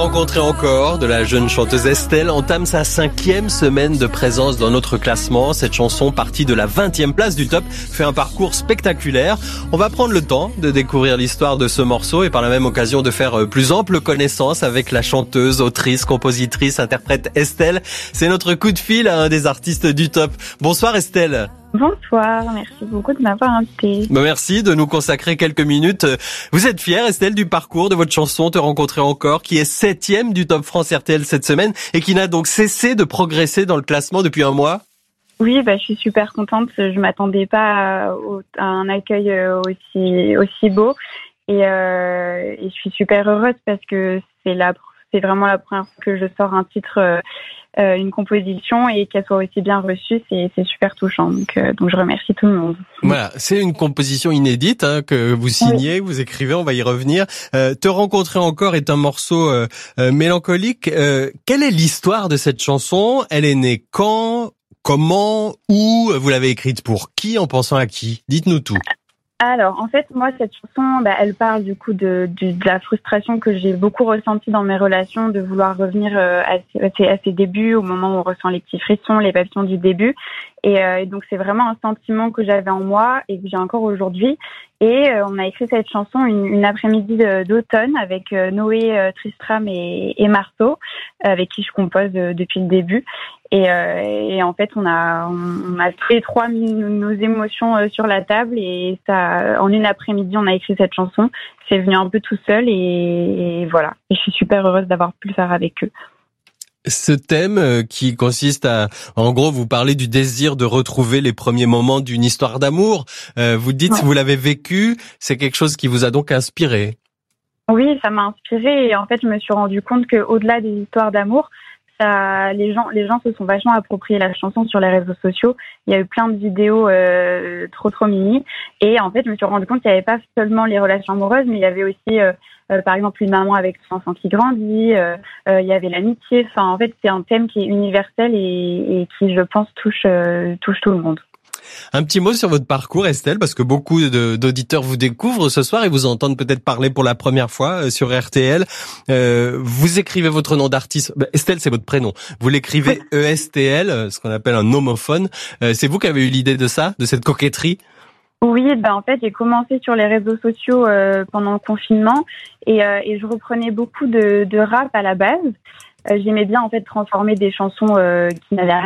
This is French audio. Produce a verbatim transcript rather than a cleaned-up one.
Rencontrer encore de la jeune chanteuse Estelle entame sa cinquième semaine de présence dans notre classement. Cette chanson, partie de la vingtième place du top, fait un parcours spectaculaire. On va prendre le temps de découvrir l'histoire de ce morceau et par la même occasion de faire plus ample connaissance avec la chanteuse, autrice, compositrice, interprète Estelle. C'est notre coup de fil à un des artistes du top. Bonsoir Estelle. Bonsoir, merci beaucoup de m'avoir invité. Merci de nous consacrer quelques minutes. Vous êtes fière, Estelle, du parcours de votre chanson Te rencontrer encore, qui est septième du Top France R T L cette semaine et qui n'a donc cessé de progresser dans le classement depuis un mois? Oui, bah, je suis super contente. Je m'attendais pas à, à un accueil aussi aussi beau et, euh, et je suis super heureuse parce que c'est la c'est vraiment la première fois que je sors un titre. Euh, Euh, une composition et qu'elle soit aussi bien reçue, c'est, c'est super touchant. Donc, euh, donc je remercie tout le monde. Voilà, c'est une composition inédite hein, que vous signez, oui. Vous écrivez, on va y revenir. Euh, Te rencontrer encore est un morceau euh, euh, mélancolique. Euh, quelle est l'histoire de cette chanson? Elle est née quand? Comment? Où? Vous l'avez écrite pour qui? En pensant à qui? Dites-nous tout. Alors, en fait, moi, cette chanson, bah, elle parle du coup de, de, de la frustration que j'ai beaucoup ressentie dans mes relations, de vouloir revenir euh, à, ses, à ses débuts, au moment où on ressent les petits frissons, les papillons du début. Et, euh, et donc, c'est vraiment un sentiment que j'avais en moi et que j'ai encore aujourd'hui. Et euh, on a écrit cette chanson une, une après-midi de, d'automne avec euh, Noé, euh, Tristram et, et Marceau, avec qui je compose euh, depuis le début. Et, euh, et en fait, on a, on a tous les trois mis nos émotions euh, sur la table et ça, en une après-midi, on a écrit cette chanson. C'est venu un peu tout seul et, et voilà. Et je suis super heureuse d'avoir pu le faire avec eux. Ce thème qui consiste à, en gros, vous parlez du désir de retrouver les premiers moments d'une histoire d'amour. Euh, vous dites, ouais. Vous l'avez vécu, c'est quelque chose qui vous a donc inspiré. Oui, ça m'a inspiré et en fait, je me suis rendu compte que au-delà des histoires d'amour, ça, les gens, les gens se sont vachement appropriés la chanson sur les réseaux sociaux. Il y a eu plein de vidéos euh, trop trop mini et en fait, je me suis rendu compte qu'il n'y avait pas seulement les relations amoureuses, mais il y avait aussi euh, Euh, par exemple, une maman avec son enfant qui grandit, euh, euh, il y avait l'amitié. Enfin, en fait, c'est un thème qui est universel et, et qui, je pense, touche, euh, touche tout le monde. Un petit mot sur votre parcours, Estelle, parce que beaucoup de, d'auditeurs vous découvrent ce soir et vous entendent peut-être parler pour la première fois sur R T L. Euh, vous écrivez votre nom d'artiste. Ben, Estelle, c'est votre prénom. Vous l'écrivez E S T L, ce qu'on appelle un homophone. Euh, c'est vous qui avez eu l'idée de ça, de cette coquetterie? Oui, ben en fait, j'ai commencé sur les réseaux sociaux euh, pendant le confinement et, euh, et je reprenais beaucoup de, de rap à la base. Euh, j'aimais bien en fait transformer des chansons euh, qui n'avaient